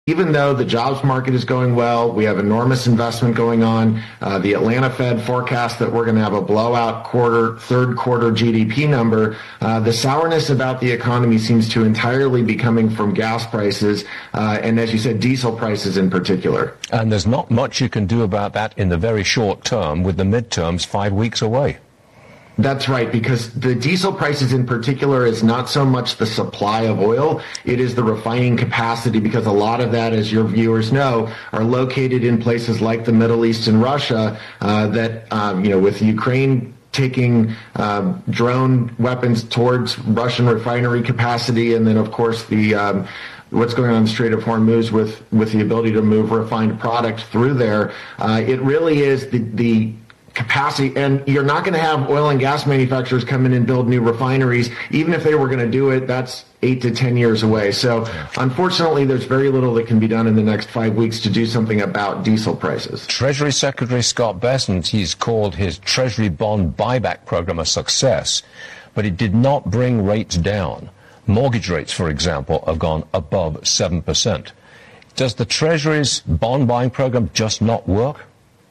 even though the jobs market is going well, we have enormous investment going on. The Atlanta Fed forecast that we're going to have a blowout third quarter GDP number. The sourness about the economy seems to entirely be coming from gas prices, and as you said, diesel prices in particular. And there's not much you can do about that in the very short term, with the midterms 5 weeks away. That's right, because the diesel prices in particular is not so much the supply of oil, it is the refining capacity, because a lot of that, as your viewers know, are located in places like the Middle East and Russia with Ukraine taking drone weapons towards Russian refinery capacity, and then, of course, what's going on in the Strait of Hormuz with the ability to move refined product through there. It really is the capacity, and you're not going to have oil and gas manufacturers come in and build new refineries. Even if they were going to do it, that's 8 to 10 years away. So unfortunately, there's very little that can be done in the next 5 weeks to do something about diesel prices. Treasury Secretary Scott Bessent, he's called his Treasury bond buyback program a success, but it did not bring rates down. Mortgage rates, for example, have gone above 7%. Does the Treasury's bond buying program just not work?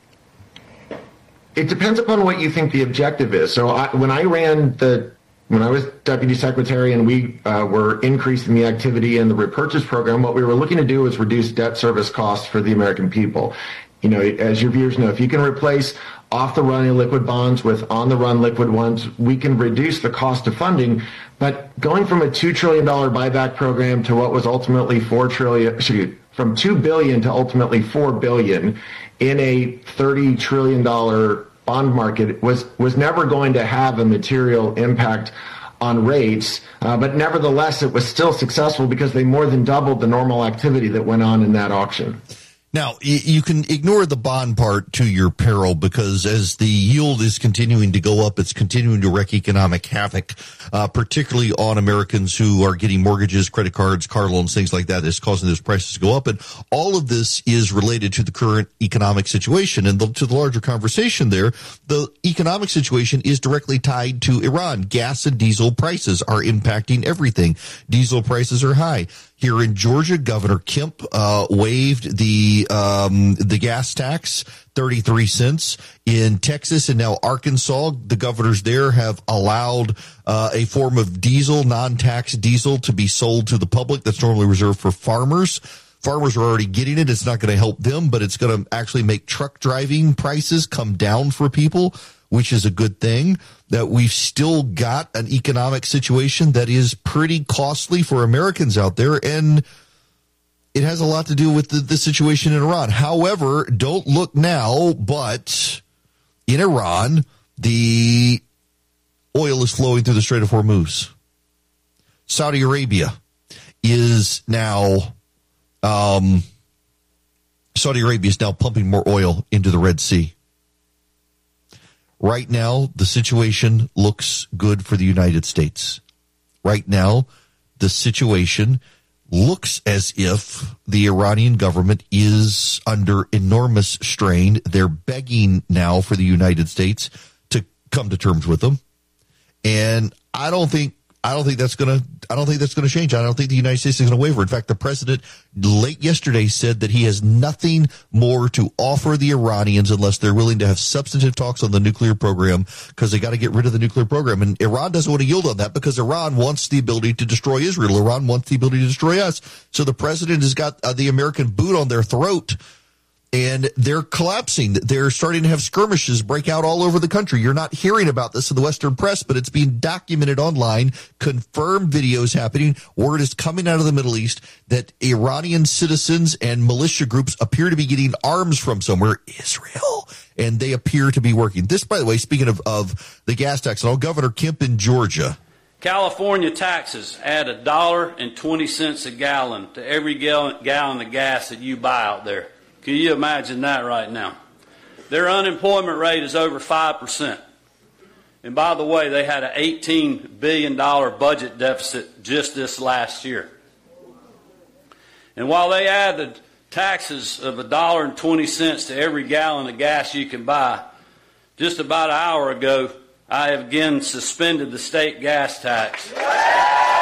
It depends upon what you think the objective is. So when I was deputy secretary and we were increasing the activity in the repurchase program, what we were looking to do was reduce debt service costs for the American people. You know, as your viewers know, if you can replace off-the-run illiquid bonds with on-the-run liquid ones, we can reduce the cost of funding. But going from a $2 trillion buyback program to what was ultimately from $2 billion to ultimately $4 billion in a $30 trillion bond market was never going to have a material impact on rates. But nevertheless, it was still successful because they more than doubled the normal activity that went on in that auction. Now, you can ignore the bond part to your peril, because as the yield is continuing to go up, it's continuing to wreak economic havoc, particularly on Americans who are getting mortgages, credit cards, car loans, things like that. It's causing those prices to go up. And all of this is related to the current economic situation. And to the larger conversation there, the economic situation is directly tied to Iran. Gas and diesel prices are impacting everything. Diesel prices are high. Here in Georgia, Governor Kemp waived the gas tax, 33 cents. In Texas and now Arkansas, the governors there have allowed a form of diesel, non-tax diesel, to be sold to the public that's normally reserved for farmers. Farmers are already getting it. It's not going to help them, but it's going to actually make truck driving prices come down for people, which is a good thing. That we've still got an economic situation that is pretty costly for Americans out there, and it has a lot to do with the situation in Iran. However, don't look now, but in Iran, the oil is flowing through the Strait of Hormuz. Saudi Arabia is now pumping more oil into the Red Sea. Right now, the situation looks good for the United States. Right now, the situation looks as if the Iranian government is under enormous strain. They're begging now for the United States to come to terms with them. And I don't think that's going to change. I don't think the United States is going to waver. In fact, the president late yesterday said that he has nothing more to offer the Iranians unless they're willing to have substantive talks on the nuclear program, because they got to get rid of the nuclear program. And Iran doesn't want to yield on that because Iran wants the ability to destroy Israel. Iran wants the ability to destroy us. So the president has got the American boot on their throat. And they're collapsing. They're starting to have skirmishes break out all over the country. You're not hearing about this in the Western press, but it's being documented online, confirmed videos happening. Word is coming out of the Middle East that Iranian citizens and militia groups appear to be getting arms from somewhere, Israel, and they appear to be working. This, by the way, speaking of the gas tax, Governor Kemp in Georgia. California taxes add $1.20 a gallon to every gallon of gas that you buy out there. Can you imagine that right now? Their unemployment rate is over 5%. And by the way, they had an $18 billion budget deficit just this last year. And while they added taxes of $1.20 to every gallon of gas you can buy, just about an hour ago, I have again suspended the state gas tax.